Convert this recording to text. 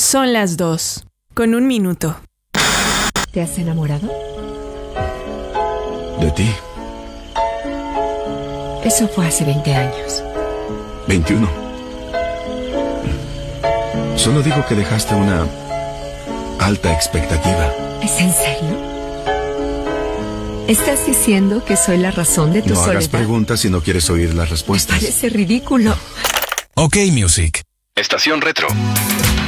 Son las 2, con 1 minuto. ¿Te has enamorado? ¿De ti? Eso fue hace 20 años. 21. Solo digo que dejaste una alta expectativa. ¿Es en serio? ¿Estás diciendo que soy la razón de tu soledad? No hagas preguntas si no quieres oír las Me respuestas. parece ridículo. OK Music. Estación Retro.